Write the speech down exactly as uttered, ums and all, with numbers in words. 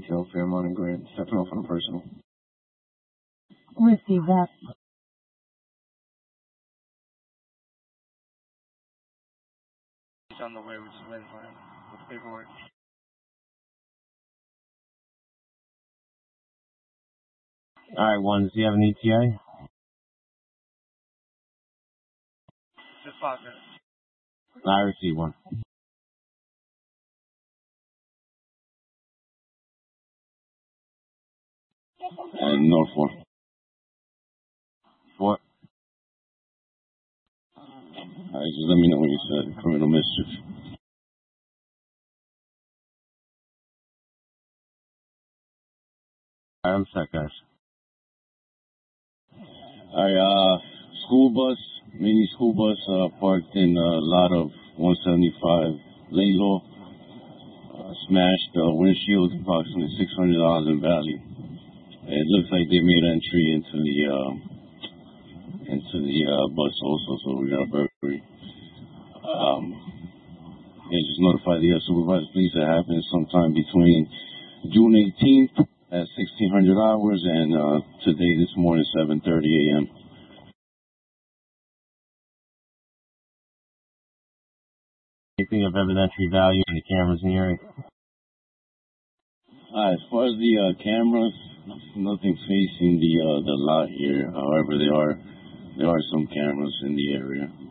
detail, Fairmont and Grant, stepping off on a personal. Receive that. He's on the way, we're just waiting for him with paperwork. Alright, one, does he have an E T A? Just five minutes. I received one. And North four. Four. Alright, just let me know when you said criminal mischief. Alright, I'm set, guys. Alright, uh, school bus, mini school bus, uh, parked in a lot of one seventy-five Laylaw, uh, smashed uh, windshield, approximately six hundred dollars in value. It looks like they made entry into the, uh, into the, uh, bus also, so we got a burglary. Um, yeah, just notify the uh, supervisor, please, that happened sometime between June eighteenth at sixteen hundred hours and, uh, today, this morning, seven thirty a m Anything of evidentiary value in the cameras in the area? Uh, as far as the uh, cameras, nothing facing the uh, the lot here. However, there are there are some cameras in the area.